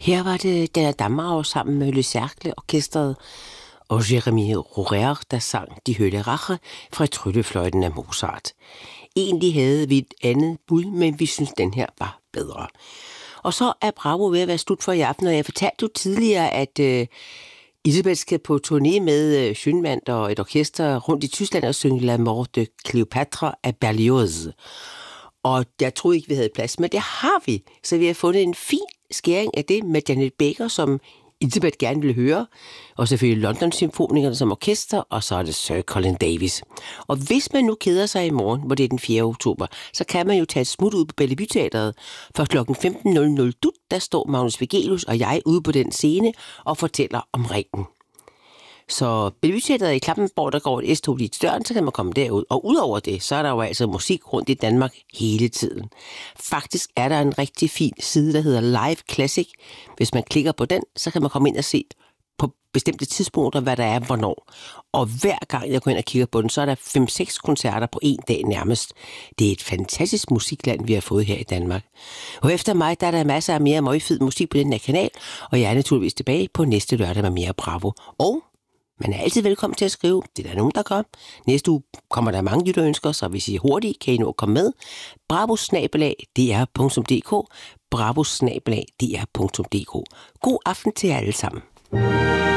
Her var det Dana Damrau sammen med Le Cercle Orkestret og Jérémie Rhorer, der sang Die Höhle Rache fra Tryllefløjten af Mozart. Egentlig havde vi et andet bud, men vi synes, den her var bedre. Og så er Bravo ved at være slut for i aften, og jeg fortalte jo tidligere, at Elisabeth skal på turné med Schønwandt og et orkester rundt i Tyskland og synge La Mort de Cléopâtre af Berlioz. Og jeg troede ikke, vi havde plads, men det har vi. Så vi har fundet en fin skæring af det med Janet Baker, som Elisabeth gerne ville høre, og selvfølgelig London Symfonikerne som orkester, og så er det Sir Colin Davis. Og hvis man nu keder sig i morgen, hvor det er den 4. oktober, så kan man jo tage et smut ud på Bellevue Teatret. For kl. 15.00 der står Magnus Vigelius og jeg ude på den scene og fortæller om ringen. Så Bellevue Teatret i Klampenborg, der går et S-tog lige døren, så kan man komme derud. Og udover det, så er der jo altså musik rundt i Danmark hele tiden. Faktisk er der en rigtig fin side, der hedder Live Classic. Hvis man klikker på den, så kan man komme ind og se på bestemte tidspunkter, hvad der er hvornår. Og hver gang jeg går ind og kigger på den, så er der 5-6 koncerter på en dag nærmest. Det er et fantastisk musikland, vi har fået her i Danmark. Og efter mig, der er der masser af mere møgfed musik på den her kanal, og jeg er naturligvis tilbage på næste lørdag med mere Bravo. Og man er altid velkommen til at skrive. Det er der nogen, der gør. Næste uge kommer der mange lytterønsker, så hvis I er hurtige, kan I nå at komme med. bravo@dr.dk bravo@dr.dk. God aften til jer alle sammen.